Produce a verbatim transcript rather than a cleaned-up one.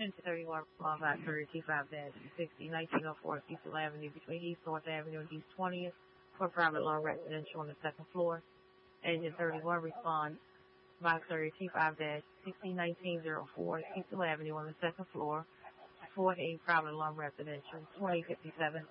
ten to thirty-one Mile thirty-two five sixty, nineteen oh four Cecil Avenue between East North Avenue and East twentieth for private loan residential on the second floor. Agent thirty-one responds, Box thirty-two five sixty, nineteen oh four Cecil Avenue on the second floor, Fort A private loan residential, twenty fifty-seven